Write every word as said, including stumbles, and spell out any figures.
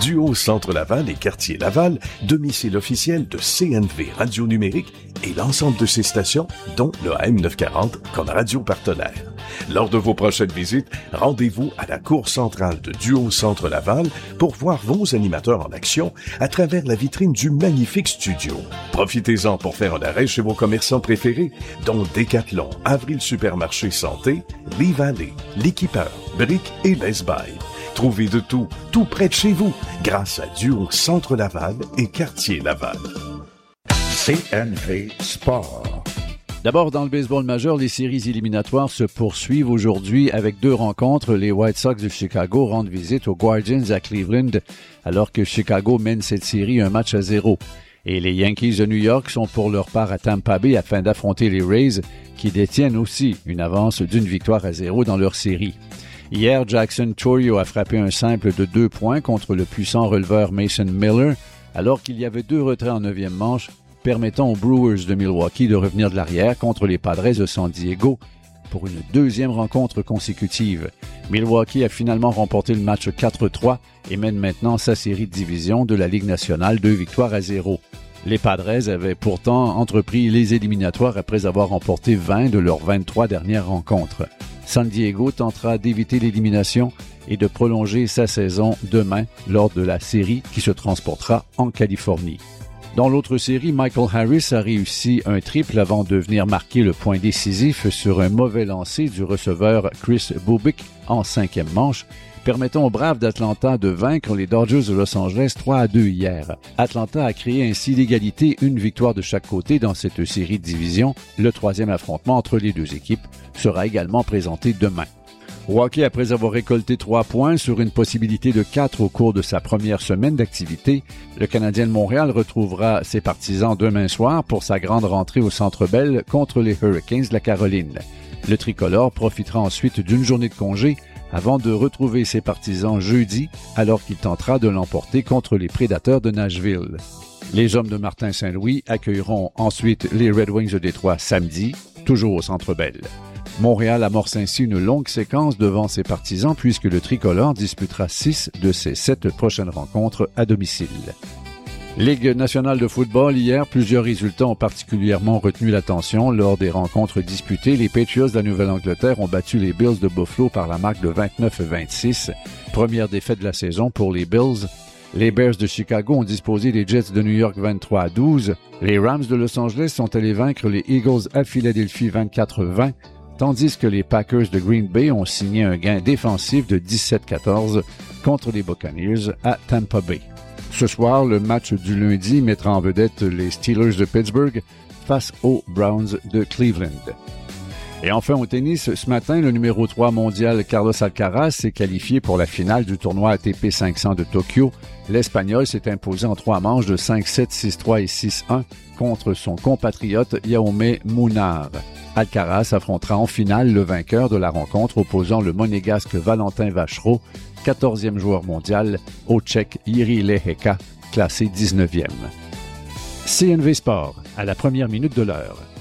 Duo Centre Laval et Quartier Laval, domicile officiel de C N V Radio Numérique et l'ensemble de ses stations, dont le A M neuf cent quarante comme radio partenaire. Lors de vos prochaines visites, rendez-vous à la cour centrale de Duo Centre Laval pour voir vos animateurs en action à travers la vitrine du magnifique studio. Profitez-en pour faire un arrêt chez vos commerçants préférés, dont Decathlon, Avril Supermarché Santé, Lee Valley, L'Équipeur, Brick et Best Buy. Trouvez de tout, tout près de chez vous, grâce à Duo Centre Laval et Quartier Laval. C N V Sport. D'abord, dans le baseball majeur, les séries éliminatoires se poursuivent aujourd'hui avec deux rencontres. Les White Sox de Chicago rendent visite aux Guardians à Cleveland, alors que Chicago mène cette série un match à zéro. Et les Yankees de New York sont pour leur part à Tampa Bay afin d'affronter les Rays, qui détiennent aussi une avance d'une victoire à zéro dans leur série. Hier, Jackson Chourio a frappé un simple de deux points contre le puissant releveur Mason Miller, alors qu'il y avait deux retraits en neuvième manche, permettant aux Brewers de Milwaukee de revenir de l'arrière contre les Padres de San Diego pour une deuxième rencontre consécutive. Milwaukee a finalement remporté le match quatre trois et mène maintenant sa série de division de la Ligue nationale, deux victoires à zéro. Les Padres avaient pourtant entrepris les éliminatoires après avoir remporté vingt de leurs vingt-trois dernières rencontres. San Diego tentera d'éviter l'élimination et de prolonger sa saison demain lors de la série qui se transportera en Californie. Dans l'autre série, Michael Harris a réussi un triple avant de venir marquer le point décisif sur un mauvais lancer du receveur Chris Bubik en cinquième manche, permettant aux Braves d'Atlanta de vaincre les Dodgers de Los Angeles trois à deux hier. Atlanta a créé ainsi l'égalité, une victoire de chaque côté dans cette série de division. Le troisième affrontement entre les deux équipes sera également présenté demain. Au hockey, après avoir récolté trois points sur une possibilité de quatre au cours de sa première semaine d'activité, le Canadien de Montréal retrouvera ses partisans demain soir pour sa grande rentrée au Centre Bell contre les Hurricanes de la Caroline. Le tricolore profitera ensuite d'une journée de congé avant de retrouver ses partisans jeudi, alors qu'il tentera de l'emporter contre les Prédateurs de Nashville. Les hommes de Martin Saint-Louis accueilleront ensuite les Red Wings de Détroit samedi, toujours au Centre Bell. Montréal amorce ainsi une longue séquence devant ses partisans puisque le tricolore disputera six de ses sept prochaines rencontres à domicile. Ligue nationale de football, hier, plusieurs résultats ont particulièrement retenu l'attention. Lors des rencontres disputées, les Patriots de la Nouvelle-Angleterre ont battu les Bills de Buffalo par la marque de vingt-neuf à vingt-six. Première défaite de la saison pour les Bills. Les Bears de Chicago ont disposé des Jets de New York vingt-trois à douze. Les Rams de Los Angeles sont allés vaincre les Eagles à Philadelphie vingt-quatre à vingt. Tandis que les Packers de Green Bay ont signé un gain défensif de dix-sept à quatorze contre les Buccaneers à Tampa Bay. Ce soir, le match du lundi mettra en vedette les Steelers de Pittsburgh face aux Browns de Cleveland. Et enfin au tennis, ce matin, le numéro trois mondial Carlos Alcaraz s'est qualifié pour la finale du tournoi A T P cinq cents de Tokyo. L'Espagnol s'est imposé en trois manches de cinq sept, six trois et six un contre son compatriote Jaume Munar. Alcaraz affrontera en finale le vainqueur de la rencontre opposant le monégasque Valentin Vachereau, quatorzième joueur mondial, au Tchèque Jiří Lehečka, classé dix-neuvième. C N V Sport, à la première minute de l'heure.